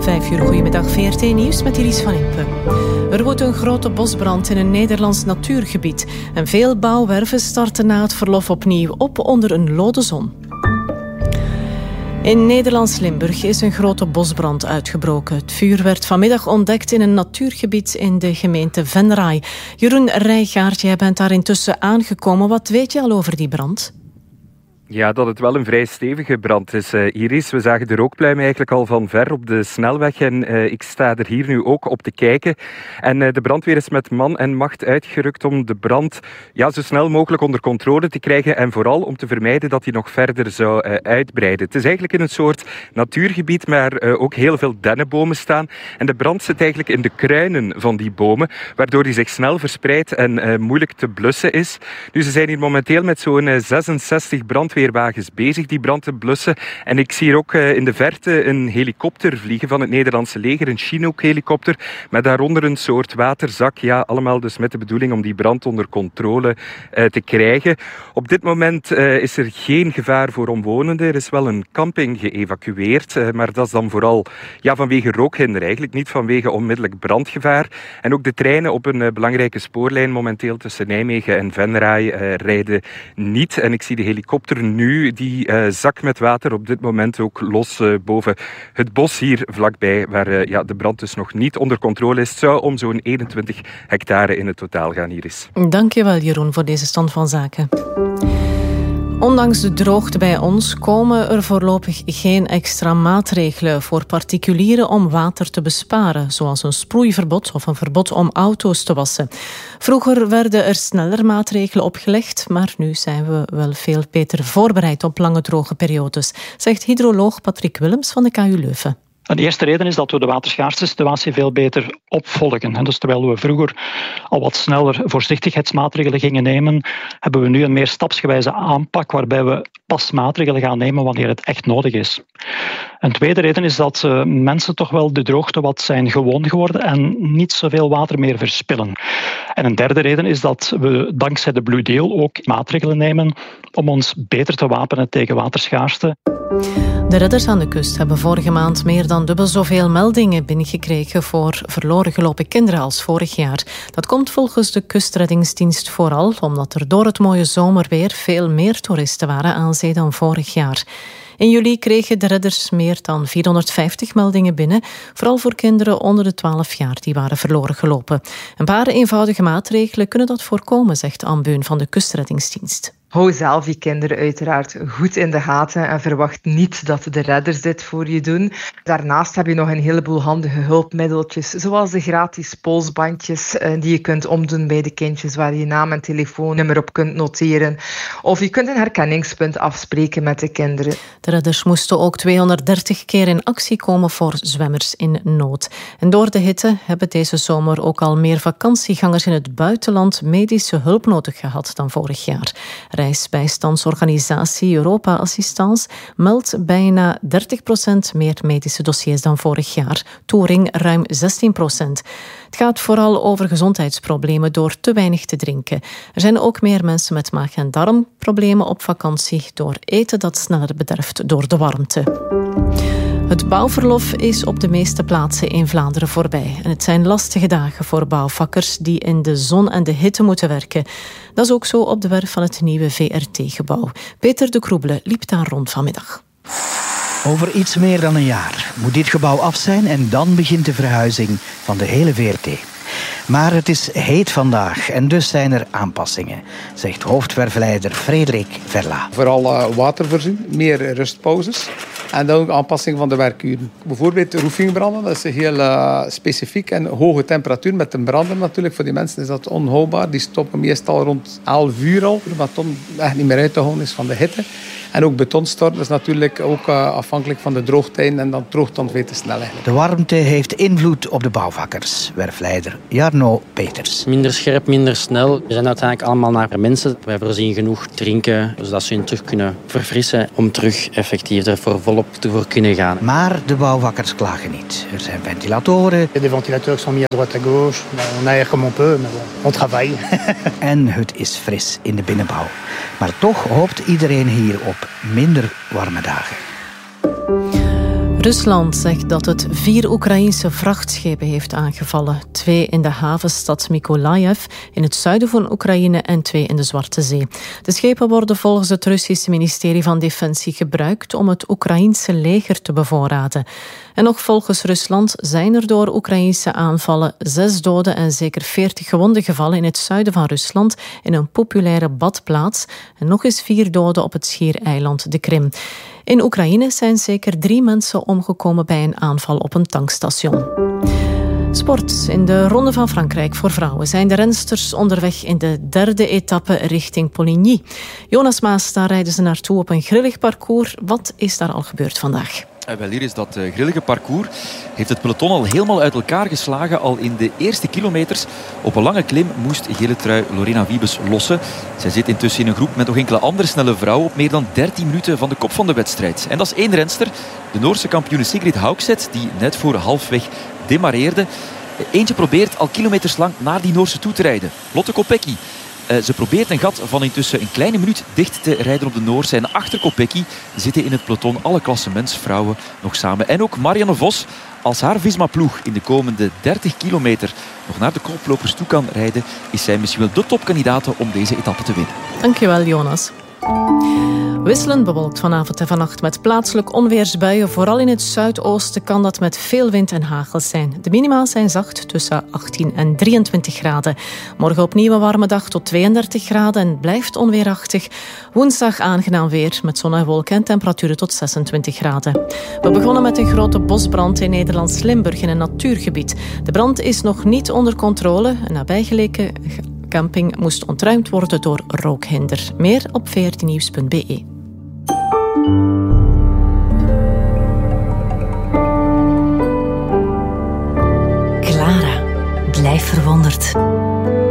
5 uur, goedemiddag, VRT Nieuws met Iris van Impe. Er woedt een grote bosbrand in een Nederlands natuurgebied. En veel bouwwerven starten na het verlof opnieuw op onder een lode zon. In Nederlands Limburg is een grote bosbrand uitgebroken. Het vuur werd vanmiddag ontdekt in een natuurgebied in de gemeente Venray. Jeroen Rijgaard, jij bent daar intussen aangekomen. Wat weet je al over die brand? Ja, dat het wel een vrij stevige brand is, Iris. We zagen de rookpluim eigenlijk al van ver op de snelweg en ik sta er hier nu ook op te kijken. En de brandweer is met man en macht uitgerukt om de brand zo snel mogelijk onder controle te krijgen en vooral om te vermijden dat hij nog verder zou uitbreiden. Het is eigenlijk in een soort natuurgebied, maar ook heel veel dennenbomen staan. En de brand zit eigenlijk in de kruinen van die bomen, waardoor die zich snel verspreidt en moeilijk te blussen is. Dus ze zijn hier momenteel met zo'n 66 brandweerwagens bezig die brand te blussen. En ik zie hier ook in de verte een helikopter vliegen van het Nederlandse leger, een Chinook-helikopter, met daaronder een soort waterzak. Ja, allemaal dus met de bedoeling om die brand onder controle te krijgen. Op dit moment is er geen gevaar voor omwonenden. Er is wel een camping geëvacueerd, maar dat is dan vooral vanwege rookhinder, eigenlijk niet vanwege onmiddellijk brandgevaar. En ook de treinen op een belangrijke spoorlijn momenteel tussen Nijmegen en Venray rijden niet. En ik zie de helikopter nu, die zak met water op dit moment ook los boven het bos hier vlakbij, waar de brand dus nog niet onder controle is. Het zou om zo'n 21 hectare in het totaal gaan, Iris. Dankjewel, Jeroen, voor deze stand van zaken. Ondanks de droogte bij ons komen er voorlopig geen extra maatregelen voor particulieren om water te besparen, zoals een sproeiverbod of een verbod om auto's te wassen. Vroeger werden er sneller maatregelen opgelegd, maar nu zijn we wel veel beter voorbereid op lange droge periodes, zegt hydroloog Patrick Willems van de KU Leuven. De eerste reden is dat we de waterschaarste-situatie veel beter opvolgen. Dus terwijl we vroeger al wat sneller voorzichtigheidsmaatregelen gingen nemen, hebben we nu een meer stapsgewijze aanpak waarbij we pas maatregelen gaan nemen wanneer het echt nodig is. Een tweede reden is dat mensen toch wel de droogte wat zijn gewoon geworden en niet zoveel water meer verspillen. En een derde reden is dat we dankzij de Blue Deal ook maatregelen nemen om ons beter te wapenen tegen waterschaarste. De redders aan de kust hebben vorige maand meer dan dubbel zoveel meldingen binnengekregen voor verloren gelopen kinderen als vorig jaar. Dat komt volgens de kustreddingsdienst vooral omdat er door het mooie zomerweer veel meer toeristen waren aan zee dan vorig jaar. In juli kregen de redders meer dan 450 meldingen binnen, vooral voor kinderen onder de 12 jaar die waren verloren gelopen. Een paar eenvoudige maatregelen kunnen dat voorkomen, zegt Anne Beun van de kustreddingsdienst. Hou zelf je kinderen uiteraard goed in de gaten en verwacht niet dat de redders dit voor je doen. Daarnaast heb je nog een heleboel handige hulpmiddeltjes, zoals de gratis polsbandjes die je kunt omdoen bij de kindjes, waar je naam en telefoonnummer op kunt noteren. Of je kunt een herkenningspunt afspreken met de kinderen. De redders moesten ook 230 keer in actie komen voor zwemmers in nood. En door de hitte hebben deze zomer ook al meer vakantiegangers in het buitenland medische hulp nodig gehad dan vorig jaar. Reisbijstandsorganisatie Europa Assistance meldt bijna 30% meer medische dossiers dan vorig jaar. Touring ruim 16%. Het gaat vooral over gezondheidsproblemen door te weinig te drinken. Er zijn ook meer mensen met maag- en darmproblemen op vakantie door eten dat sneller bederft door de warmte. Het bouwverlof is op de meeste plaatsen in Vlaanderen voorbij. En het zijn lastige dagen voor bouwvakkers die in de zon en de hitte moeten werken. Dat is ook zo op de werf van het nieuwe VRT-gebouw. Peter de Kroebele liep daar rond vanmiddag. Over iets meer dan een jaar moet dit gebouw af zijn en dan begint de verhuizing van de hele VRT. Maar het is heet vandaag en dus zijn er aanpassingen, zegt hoofdwerfleider Frederik Verla. Vooral water voorzien, meer rustpauzes en dan ook aanpassing van de werkuren. Bijvoorbeeld roofingbranden, dat is heel specifiek en hoge temperatuur met een brander natuurlijk. Voor die mensen is dat onhoudbaar. Die stoppen meestal rond 11 uur al, omdat het echt niet meer uit te houden is van de hitte. En ook betonstorten is natuurlijk ook afhankelijk van de droogtijden en dan droogt dan veel te snel. De warmte heeft invloed op de bouwvakkers, werfleider Jarno Peters. Minder scherp, minder snel. We zijn uiteindelijk allemaal naar mensen. Wij voorzien genoeg drinken, zodat ze hun terug kunnen verfrissen om terug effectief ervoor volop te voor kunnen gaan. Maar de bouwvakkers klagen niet. Er zijn ventilatoren. De ventilateurs sont mis à droite à gauche. On aère comme on peut, mais bon, on travaille. En het is fris in de binnenbouw. Maar toch hoopt iedereen hier op minder warme dagen. Rusland zegt dat het 4 Oekraïense vrachtschepen heeft aangevallen. 2 in de havenstad Mykolaiv in het zuiden van Oekraïne en 2 in de Zwarte Zee. De schepen worden volgens het Russische ministerie van Defensie gebruikt om het Oekraïense leger te bevoorraden. En nog volgens Rusland zijn er door Oekraïense aanvallen 6 doden en zeker 40 gewonden gevallen in het zuiden van Rusland in een populaire badplaats en nog eens 4 doden op het schiereiland de Krim. In Oekraïne zijn zeker 3 mensen omgekomen bij een aanval op een tankstation. Sport. In de Ronde van Frankrijk voor vrouwen zijn de rensters onderweg in de 3e etappe richting Poligny. Jonas Maas, daar rijden ze naartoe op een grillig parcours. Wat is daar al gebeurd vandaag? Wel, hier is dat grillige parcours. Heeft het peloton al helemaal uit elkaar geslagen. Al in de eerste kilometers op een lange klim moest gele trui Lorena Wiebes lossen. Zij zit intussen in een groep met nog enkele andere snelle vrouwen op meer dan 13 minuten van de kop van de wedstrijd. En dat is 1 renster, de Noorse kampioene Sigrid Haugset, die net voor halfweg demareerde. Eentje probeert al kilometers lang naar die Noorse toe te rijden. Lotte Kopecky. Ze probeert een gat van intussen een kleine minuut dicht te rijden op de Noorse. En achter Kopecky zitten in het peloton alle klassementsvrouwen nog samen. En ook Marianne Vos, als haar Visma-ploeg in de komende 30 kilometer nog naar de koplopers toe kan rijden, is zij misschien wel de topkandidaat om deze etappe te winnen. Dankjewel, Jonas. Wisselend bewolkt vanavond en vannacht met plaatselijk onweersbuien. Vooral in het zuidoosten kan dat met veel wind en hagel zijn. De minima zijn zacht tussen 18 en 23 graden. Morgen opnieuw een warme dag tot 32 graden en blijft onweerachtig. Woensdag aangenaam weer met zon en wolken en temperaturen tot 26 graden. We begonnen met een grote bosbrand in Nederlands Limburg in een natuurgebied. De brand is nog niet onder controle. Een nabijgelegen camping moest ontruimd worden door rookhinder. Meer op vrtnieuws.be. Clara, blijf verwonderd.